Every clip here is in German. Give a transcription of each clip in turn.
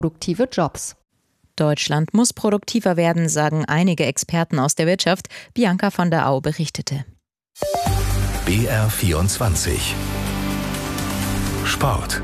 produktive Jobs. Deutschland muss produktiver werden, sagen einige Experten aus der Wirtschaft. Bianca von der Au berichtete. BR24 Sport.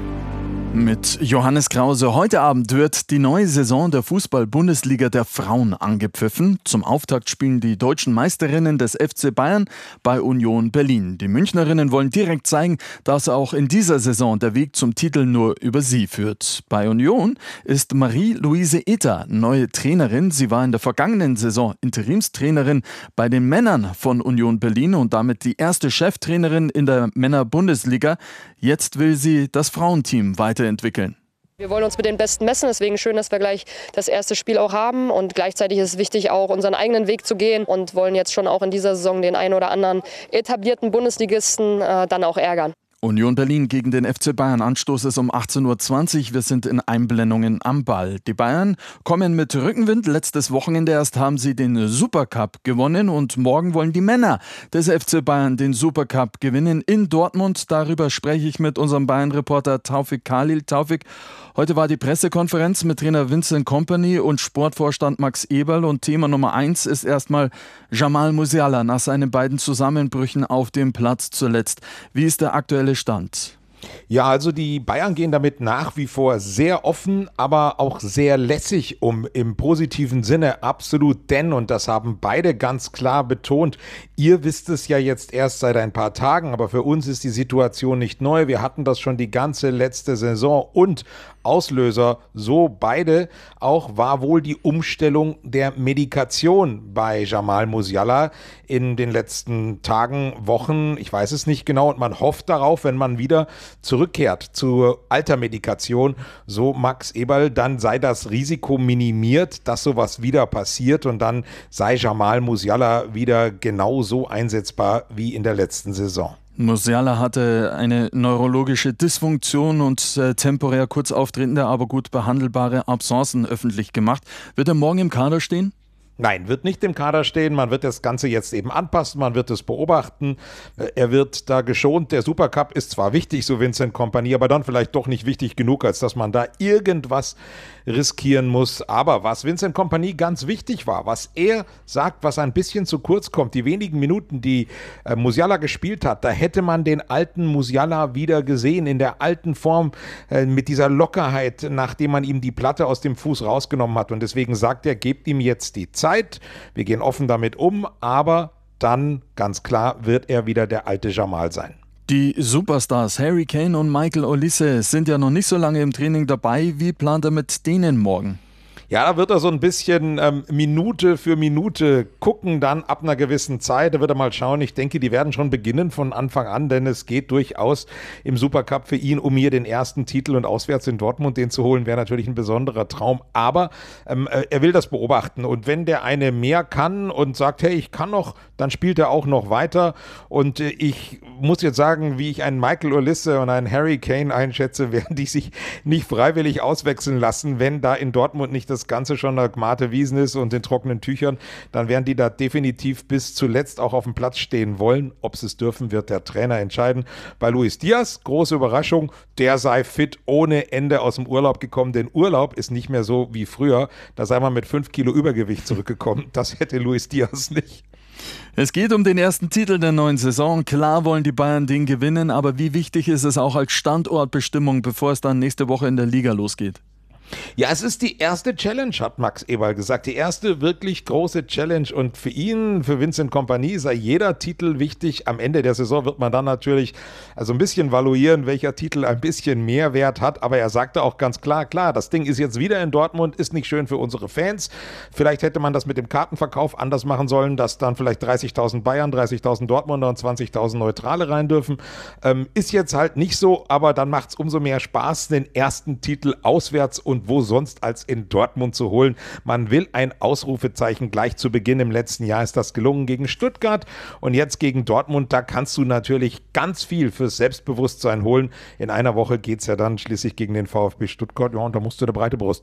Mit Johannes Krause. Heute Abend wird die neue Saison der Fußball-Bundesliga der Frauen angepfiffen. Zum Auftakt spielen die deutschen Meisterinnen des FC Bayern bei Union Berlin. Die Münchnerinnen wollen direkt zeigen, dass auch in dieser Saison der Weg zum Titel nur über sie führt. Bei Union ist Marie-Louise Ether neue Trainerin. Sie war in der vergangenen Saison Interimstrainerin bei den Männern von Union Berlin und damit die erste Cheftrainerin in der Männer-Bundesliga. Jetzt will sie das Frauenteam weiterentwickeln. Wir wollen uns mit den Besten messen, deswegen schön, dass wir gleich das erste Spiel auch haben und gleichzeitig ist es wichtig, auch unseren eigenen Weg zu gehen und wollen jetzt schon auch in dieser Saison den einen oder anderen etablierten Bundesligisten dann auch ärgern. Union Berlin gegen den FC Bayern. Anstoß ist um 18:20 Uhr. Wir sind in Einblendungen am Ball. Die Bayern kommen mit Rückenwind. Letztes Wochenende erst haben sie den Supercup gewonnen und morgen wollen die Männer des FC Bayern den Supercup gewinnen in Dortmund. Darüber spreche ich mit unserem Bayern-Reporter Taufik Khalil. Taufik, heute war die Pressekonferenz mit Trainer Vincent Kompany und Sportvorstand Max Eberl und Thema Nummer 1 ist erstmal Jamal Musiala nach seinen beiden Zusammenbrüchen auf dem Platz zuletzt. Wie ist der aktuelle Stand? Ja, also die Bayern gehen damit nach wie vor sehr offen, aber auch sehr lässig um, im positiven Sinne, absolut, denn, und das haben beide ganz klar betont, ihr wisst es ja jetzt erst seit ein paar Tagen, aber für uns ist die Situation nicht neu, wir hatten das schon die ganze letzte Saison und Auslöser, so beide, auch war wohl die Umstellung der Medikation bei Jamal Musiala in den letzten Tagen, Wochen, ich weiß es nicht genau und man hofft darauf, wenn man wieder zurückkehrt zur alter Medikation, so Max Eberl, dann sei das Risiko minimiert, dass sowas wieder passiert und dann sei Jamal Musiala wieder genauso einsetzbar wie in der letzten Saison. Musiala hatte eine neurologische Dysfunktion und temporär kurz auftretende, aber gut behandelbare Absencen öffentlich gemacht. Wird er morgen im Kader stehen? Nein, wird nicht im Kader stehen. Man wird das Ganze jetzt eben anpassen, man wird es beobachten. Er wird da geschont. Der Supercup ist zwar wichtig, so Vincent Kompany, aber dann vielleicht doch nicht wichtig genug, als dass man da irgendwas riskieren muss. Aber was Vincent Kompany ganz wichtig war, was er sagt, was ein bisschen zu kurz kommt, die wenigen Minuten, die Musiala gespielt hat, da hätte man den alten Musiala wieder gesehen, in der alten Form, mit dieser Lockerheit, nachdem man ihm die Platte aus dem Fuß rausgenommen hat. Und deswegen sagt er, gebt ihm jetzt die Zeit. Wir gehen offen damit um, aber dann, ganz klar, wird er wieder der alte Jamal sein. Die Superstars Harry Kane und Michael Olise sind ja noch nicht so lange im Training dabei. Wie plant er mit denen morgen? Ja, da wird er so ein bisschen Minute für Minute gucken, dann ab einer gewissen Zeit. Da wird er mal schauen. Ich denke, die werden schon beginnen von Anfang an, denn es geht durchaus im Supercup für ihn, um hier den ersten Titel und auswärts in Dortmund den zu holen, wäre natürlich ein besonderer Traum. Aber er will das beobachten. Und wenn der eine mehr kann und sagt, hey, ich kann noch, dann spielt er auch noch weiter. Und ich muss jetzt sagen, wie ich einen Michael Olise und einen Harry Kane einschätze, werden die sich nicht freiwillig auswechseln lassen, wenn da in Dortmund nicht das Ganze schon nach Mate Wiesen ist und in trockenen Tüchern, dann werden die da definitiv bis zuletzt auch auf dem Platz stehen wollen. Ob sie es dürfen, wird der Trainer entscheiden. Bei Luis Diaz, große Überraschung, der sei fit ohne Ende aus dem Urlaub gekommen, denn Urlaub ist nicht mehr so wie früher. Da sei man mit 5 Kilo Übergewicht zurückgekommen. Das hätte Luis Diaz nicht. Es geht um den ersten Titel der neuen Saison. Klar wollen die Bayern den gewinnen, aber wie wichtig ist es auch als Standortbestimmung, bevor es dann nächste Woche in der Liga losgeht? Ja, es ist die erste Challenge, hat Max Eberl gesagt. Die erste wirklich große Challenge. Und für ihn, für Vincent Kompany, sei jeder Titel wichtig. Am Ende der Saison wird man dann natürlich also ein bisschen valuieren, welcher Titel ein bisschen mehr Wert hat. Aber er sagte auch ganz klar, das Ding ist jetzt wieder in Dortmund, ist nicht schön für unsere Fans. Vielleicht hätte man das mit dem Kartenverkauf anders machen sollen, dass dann vielleicht 30.000 Bayern, 30.000 Dortmunder und 20.000 Neutrale rein dürfen. Ist jetzt halt nicht so, aber dann macht es umso mehr Spaß, den ersten Titel auswärts und wo sonst als in Dortmund zu holen. Man will ein Ausrufezeichen gleich zu Beginn. Im letzten Jahr ist das gelungen gegen Stuttgart und jetzt gegen Dortmund. Da kannst du natürlich ganz viel fürs Selbstbewusstsein holen. In einer Woche geht es ja dann schließlich gegen den VfB Stuttgart. Ja, und da musst du eine breite Brust haben.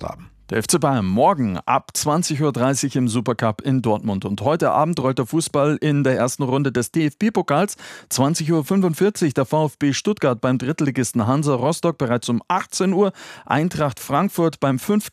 Der FC Bayern morgen ab 20:30 Uhr im Supercup in Dortmund. Und heute Abend rollt der Fußball in der ersten Runde des DFB-Pokals. 20:45 Uhr der VfB Stuttgart beim Drittligisten Hansa Rostock, bereits um 18 Uhr. Eintracht Frankfurt beim 5.